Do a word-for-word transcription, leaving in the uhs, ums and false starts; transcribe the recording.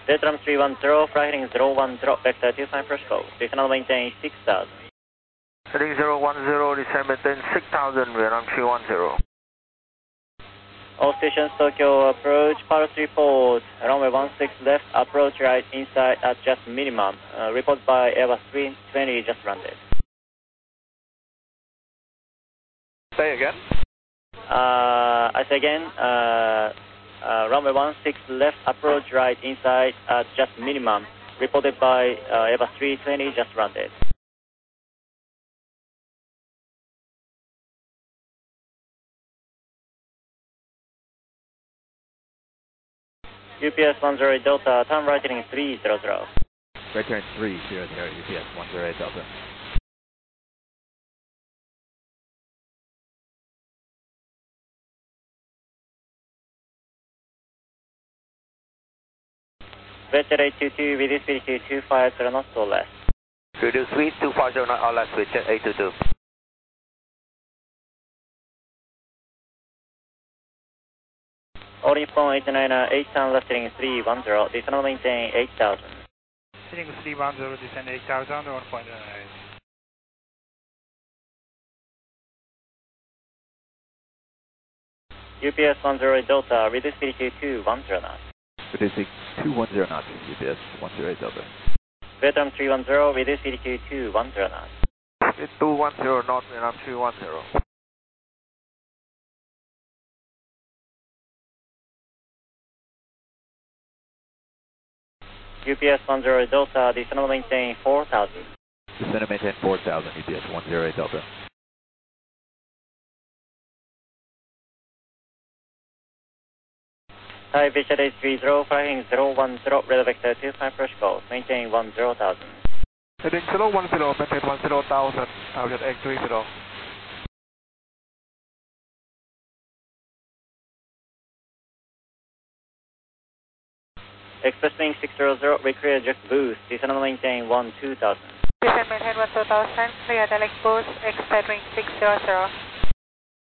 Vietnam three one zero, fly heading zero one zero, vector two five first go. Descend maintain six thousand. Heading zero one zero, descend maintain six thousand, Vietnam three one zero. All stations, Tokyo approach, power three port, runway one six left, approach right inside at just minimum. Uh, report by Airbus three twenty, just landed. Say again? Uh, I say again, uh, uh, runway one six left, approach right inside at just minimum. Reported by uh, Airbus three twenty, just landed. U P S one zero eight Delta, time right heading three zero zero. Right turn three zero zero, U P S one zero eight Delta. Vector eight two two, with speed to two five zero knots or less. Reduce speed two five zero knots or less with jet eight two two. All info eight nine eight, time left heading three one zero, descend maintain eight thousand. Heading three one zero, descend eight thousand, one point eight. U P S one zero eight Delta, reduce speed to two one zero knots. Reducing two one zero knots, U P S one zero eight Delta. Vietnam three one zero, reduce speed to two one zero knots. It's two one zero knots, Vietnam three one zero. U P S one zero eight Delta, descend maintain four thousand. Descend and maintain four thousand, U P S one zero eight Delta. Thai Vision eight three zero, flying zero one zero, radar vector two five first go, maintain one zero thousand. Heading zero one zero, maintain one zero thousand, Aviat eight three zero. Express wing six zero zero, recreate eject boost, descend maintain one two thousand. Descend maintain one two thousand, clear direct boost, expect wing six zero zero.